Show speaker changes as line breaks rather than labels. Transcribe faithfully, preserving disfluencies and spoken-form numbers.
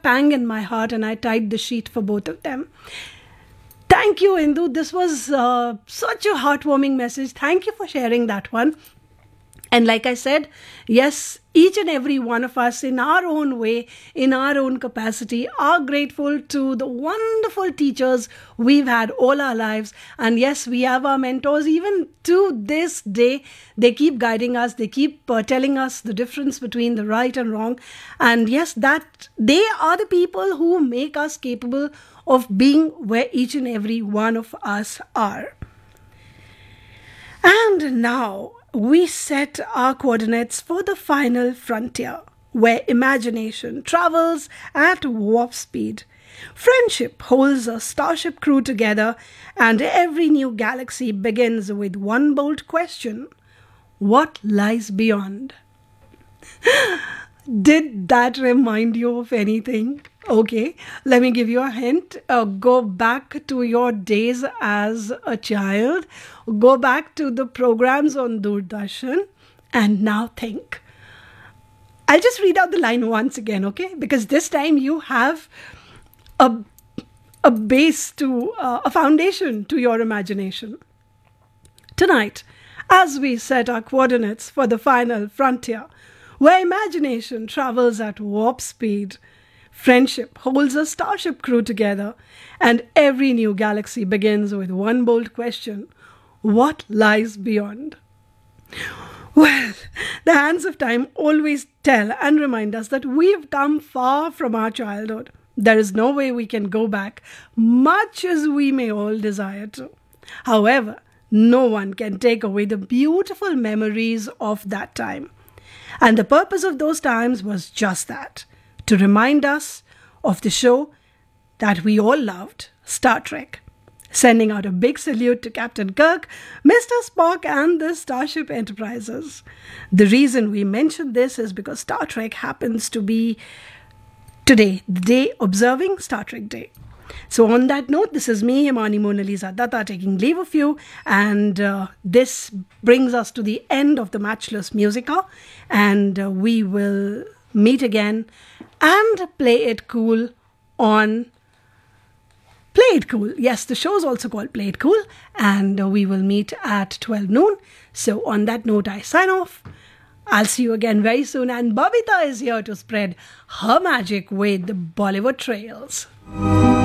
pang in my heart and I tied the sheet for both of them. Thank you, Indu. This was uh, such a heartwarming message. Thank you for sharing that one. And like I said, yes, each and every one of us in our own way, in our own capacity, are grateful to the wonderful teachers we've had all our lives. And yes, we have our mentors even to this day. They keep guiding us. They keep uh, telling us the difference between the right and wrong. And yes, that they are the people who make us capable of being where each and every one of us are. And now, we set our coordinates for the final frontier, where imagination travels at warp speed. Friendship holds a starship crew together, and every new galaxy begins with one bold question: what lies beyond? Did that remind you of anything? Okay, let me give you a hint. Uh, go back to your days as a child. Go back to the programs on Doordarshan and now think. I'll just read out the line once again, okay? Because this time you have a, a base to, uh, a foundation to your imagination. Tonight, as we set our coordinates for the final frontier, where imagination travels at warp speed, friendship holds a starship crew together, and every new galaxy begins with one bold question: what lies beyond? Well, the hands of time always tell and remind us that we've come far from our childhood. There is no way we can go back, much as we may all desire to. However, no one can take away the beautiful memories of that time. And the purpose of those times was just that, to remind us of the show that we all loved, Star Trek. Sending out a big salute to Captain Kirk, Mister Spock, and the Starship Enterprises. The reason we mention this is because Star Trek happens to be today, the day observing Star Trek Day. So on that note, this is me, Himani Mona Lisa Datta, taking leave of you. And uh, this brings us to the end of the Matchless Musica. And uh, we will meet again and play it cool on Play It Cool. Yes, the show is also called Play It Cool. And uh, we will meet at twelve noon. So on that note, I sign off. I'll see you again very soon. And Babita is here to spread her magic with the Bollywood trails.